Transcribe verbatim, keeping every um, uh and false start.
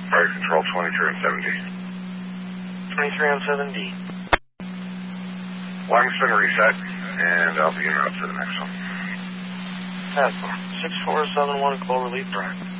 Fire Control twenty-three on seven D. twenty-three on seven D. Alarm's been reset, and I'll be en route for the next one. Task six four seven one, Cloverleaf Drive.